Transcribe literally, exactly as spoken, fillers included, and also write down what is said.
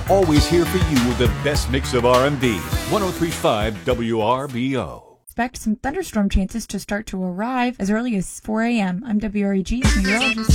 always here for you with the best mix of R and B. one oh three point five W R B O. Expect some thunderstorm chances to start to arrive as early as four a.m. I'm W R E G's meteorologist.